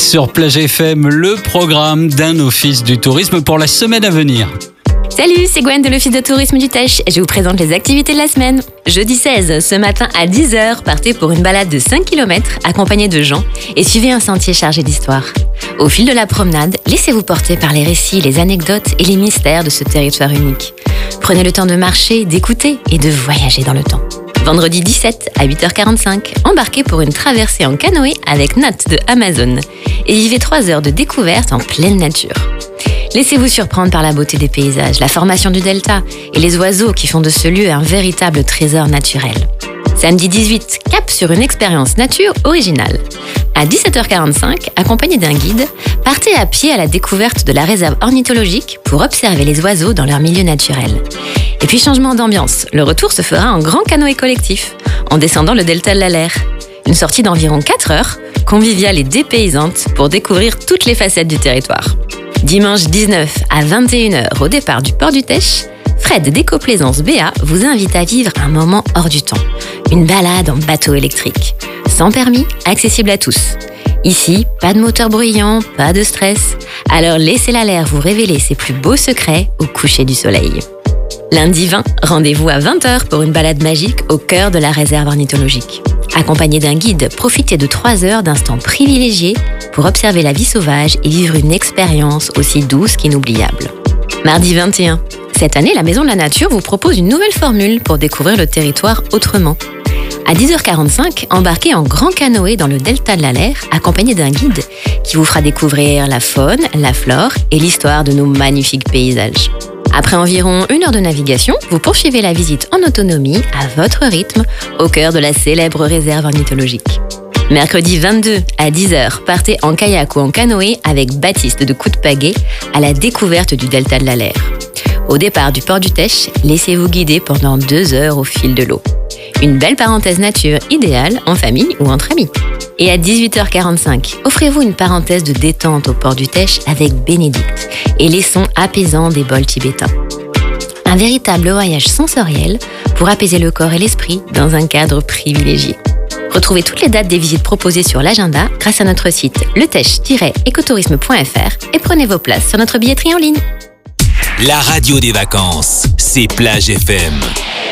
sur Plage FM, le programme d'un office du tourisme pour la semaine à venir. Salut, c'est Gwen de l'Office de tourisme du Teche. Je vous présente les activités de la semaine. Jeudi 16, ce matin à 10h, partez pour une balade de 5 km accompagnée de gens et suivez un sentier chargé d'histoire. Au fil de la promenade, laissez-vous porter par les récits, les anecdotes et les mystères de ce territoire unique. Prenez le temps de marcher, d'écouter et de voyager dans le temps. Vendredi 17 à 8h45, embarquez pour une traversée en canoë avec Nat de Amazon et vivez 3 heures de découverte en pleine nature. Laissez-vous surprendre par la beauté des paysages, la formation du delta et les oiseaux qui font de ce lieu un véritable trésor naturel. Samedi 18, cap sur une expérience nature originale. À 17h45, accompagné d'un guide, partez à pied à la découverte de la réserve ornithologique pour observer les oiseaux dans leur milieu naturel. Et puis changement d'ambiance, le retour se fera en grand canoë collectif, en descendant le delta de l'Aller. Une sortie d'environ 4 heures, conviviale et dépaysante pour découvrir toutes les facettes du territoire. Dimanche 19 à 21h au départ du port du Teche, Fred d'Éco-Plaisance BA vous invite à vivre un moment hors du temps. Une balade en bateau électrique. Sans permis, accessible à tous. Ici, pas de moteur bruyant, pas de stress. Alors laissez l'air vous révéler ses plus beaux secrets au coucher du soleil. Lundi 20, rendez-vous à 20h pour une balade magique au cœur de la réserve ornithologique. Accompagné d'un guide, profitez de 3 heures d'instants privilégiés pour observer la vie sauvage et vivre une expérience aussi douce qu'inoubliable. Mardi 21, cette année, la Maison de la Nature vous propose une nouvelle formule pour découvrir le territoire autrement. À 10h45, embarquez en grand canoë dans le delta de l'Aller, accompagné d'un guide qui vous fera découvrir la faune, la flore et l'histoire de nos magnifiques paysages. Après environ 1 heure de navigation, vous poursuivez la visite en autonomie, à votre rythme, au cœur de la célèbre réserve ornithologique. Mercredi 22 à 10h, partez en kayak ou en canoë avec Baptiste de Coup de Pagaie à la découverte du delta de l'Aller. Au départ du port du Teche, laissez-vous guider pendant 2 heures au fil de l'eau. Une belle parenthèse nature idéale en famille ou entre amis. Et à 18h45, offrez-vous une parenthèse de détente au port du Teche avec Bénédicte et les sons apaisants des bols tibétains. Un véritable voyage sensoriel pour apaiser le corps et l'esprit dans un cadre privilégié. Retrouvez toutes les dates des visites proposées sur l'agenda grâce à notre site letech-ecotourisme.fr et prenez vos places sur notre billetterie en ligne. La radio des vacances, c'est Plage FM.